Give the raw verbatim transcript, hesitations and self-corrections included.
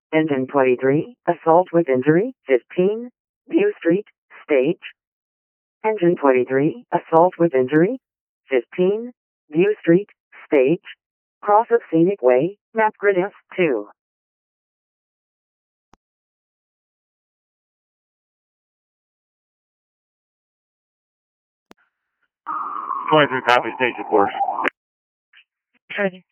Engine twenty-three, assault with injury. fifteen, View Street, stage. Engine twenty-three, assault with injury. fifteen, View Street, stage. Cross of Scenic Way, map grid F two. twenty-three, copy, stage, of course. Ready.